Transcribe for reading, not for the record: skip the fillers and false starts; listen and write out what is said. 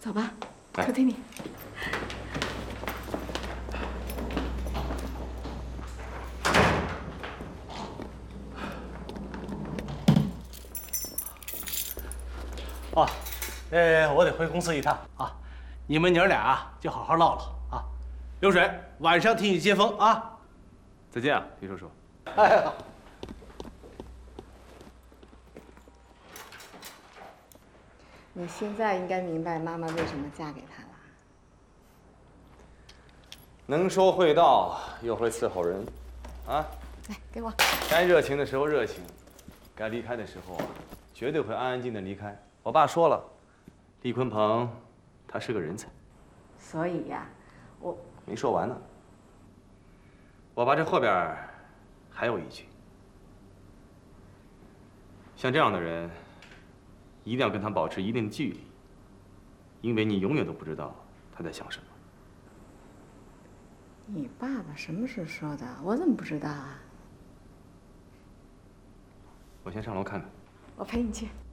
走吧，客厅里。 啊，我得回公司一趟啊，你们娘俩就好好唠唠啊。流水，晚上替你接风啊。 再见啊，皮叔叔。 哎，好。 你现在应该明白妈妈为什么嫁给他了。 能说会道，又会伺候人，啊！ 来，给我。 该热情的时候热情，该离开的时候啊，绝对会安安静静离开。我爸说了，厉鲲鹏，他是个人才。 所以呀，我没说完呢。我爸这后边还有一句：像这样的人，一定要跟他保持一定的距离，因为你永远都不知道他在想什么。 你爸爸什么时候说的？我怎么不知道啊？ 我先上楼看看。 我陪你去。